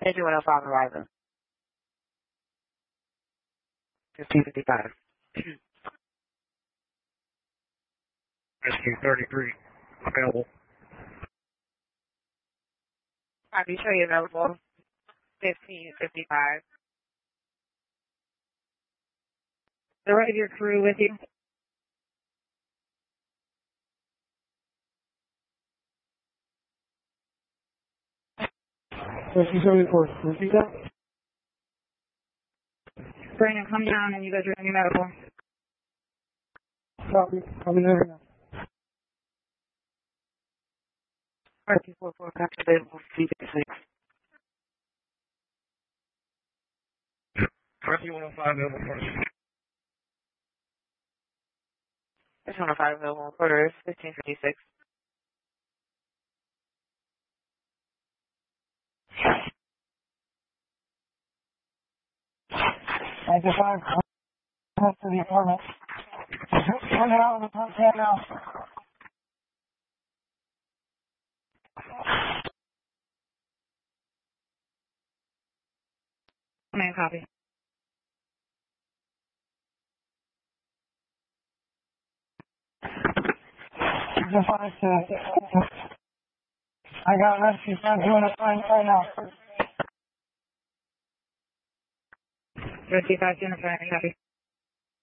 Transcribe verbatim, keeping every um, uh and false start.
Engine one oh five arriving. fifteen fifty-five. Rescue thirty-three, available. Copy, show you available. fifteen fifty-five. The rest of your crew with you? Rescue seventy-four, repeat that? Brandon, come down and you guys are in your medical. Copy, copy that now. Rescue four four, copy available. C fifty-six. Rescue one oh five, available first. It's one oh five available. Quarters, fifteen fifty-six. ninety-five, I'm to the apartment. Turn it out of the front stand now. Man, copy. ninety-five to, I got rescue stand doing it right, right now. Rescue five, Jennifer, copy.